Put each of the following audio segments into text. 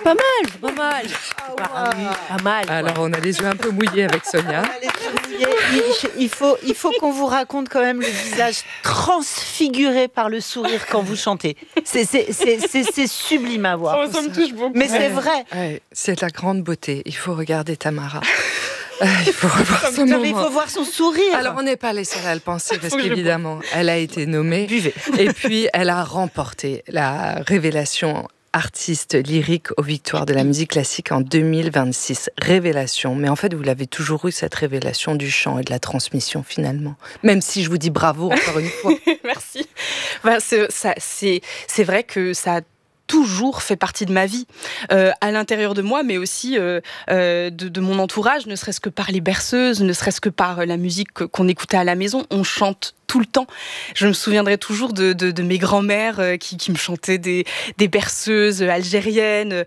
Pas mal, pas mal. Pas mal. Alors, on a les yeux un peu mouillés avec Sonia. Il faut qu'on vous raconte quand même le visage transfiguré par le sourire quand vous chantez. C'est sublime à voir. Ça me touche beaucoup. Mais c'est vrai. Ouais, c'est la grande beauté. Il faut regarder Tamara. Il faut revoir ce Mais moment. il faut voir son sourire. Alors, on n'est pas les seuls à le penser parce qu'évidemment, elle a été nommée. Buvez. Et puis, elle a remporté la révélation artiste lyrique aux Victoires de la musique classique en 2026. Révélation. Mais en fait, vous l'avez toujours eu, cette révélation du chant et de la transmission, finalement. Même si je vous dis bravo encore une fois. Merci. C'est vrai que ça a toujours fait partie de ma vie, à l'intérieur de moi, mais aussi de mon entourage, ne serait-ce que par les berceuses, ne serait-ce que par la musique qu'on écoutait à la maison. On chante tout le temps. Je me souviendrai toujours de mes grands-mères qui me chantaient des berceuses algériennes,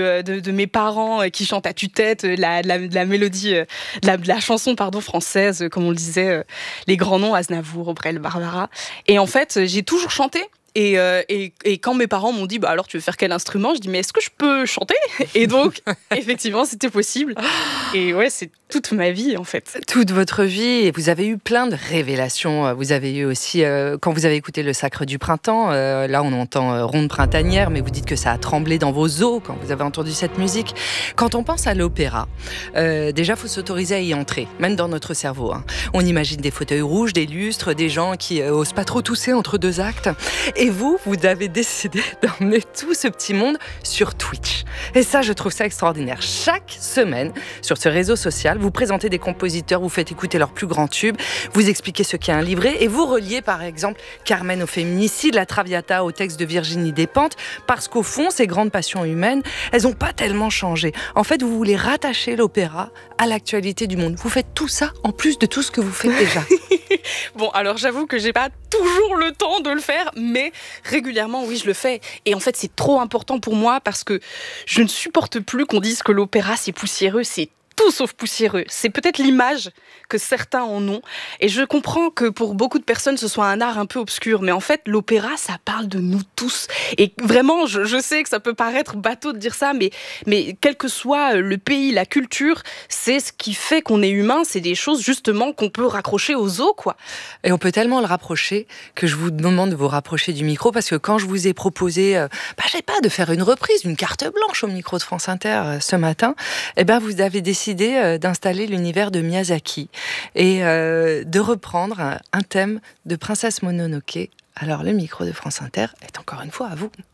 de mes parents qui chantent à tue-tête la mélodie, la chanson française, comme on le disait, les grands noms, Aznavour, Brel, Barbara. Et en fait, j'ai toujours chanté. Et quand mes parents m'ont dit alors tu veux faire quel instrument, je dis mais est-ce que je peux chanter? Et donc effectivement c'était possible. Et ouais, c'est toute ma vie en fait. Toute votre vie, et vous avez eu plein de révélations. Vous avez eu aussi, quand vous avez écouté le Sacre du Printemps, là on entend ronde printanière, mais vous dites que ça a tremblé dans vos os quand vous avez entendu cette musique. Quand on pense à l'opéra, déjà faut s'autoriser à y entrer, même dans notre cerveau. On imagine des fauteuils rouges, des lustres, des gens qui osent pas trop tousser entre deux actes. Et vous avez décidé d'emmener tout ce petit monde sur Twitch. Et ça, je trouve ça extraordinaire. Chaque semaine, sur ce réseau social, vous présentez des compositeurs, vous faites écouter leurs plus grands tubes, vous expliquez ce qu'est un livret et vous reliez par exemple Carmen au féminicide, la Traviata au texte de Virginie Despentes, parce qu'au fond, ces grandes passions humaines, elles n'ont pas tellement changé. En fait, vous voulez rattacher l'opéra à l'actualité du monde. Vous faites tout ça en plus de tout ce que vous faites déjà. Bon, alors j'avoue que j'ai pas toujours le temps de le faire, mais régulièrement, oui, je le fais. Et en fait, c'est trop important pour moi parce que je ne supporte plus qu'on dise que l'opéra, c'est poussiéreux, c'est tout sauf poussiéreux. C'est peut-être l'image que certains en ont. Et je comprends que pour beaucoup de personnes, ce soit un art un peu obscur. Mais en fait, l'opéra, ça parle de nous tous. Et vraiment, je sais que ça peut paraître bateau de dire ça, mais quel que soit le pays, la culture, c'est ce qui fait qu'on est humain. C'est des choses, justement, qu'on peut raccrocher aux os, quoi. Et on peut tellement le rapprocher que je vous demande de vous rapprocher du micro parce que quand je vous ai proposé, je sais pas, de faire une reprise d'une carte blanche au micro de France Inter ce matin, vous avez décidé d'installer l'univers de Miyazaki et de reprendre un thème de Princesse Mononoke. Alors le micro de France Inter est encore une fois à vous.